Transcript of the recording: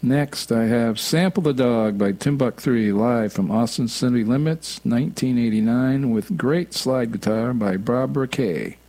Next, I have Sample the Dog by Timbuk 3 live from Austin City Limits, 1989, with great slide guitar by Barbara Kay.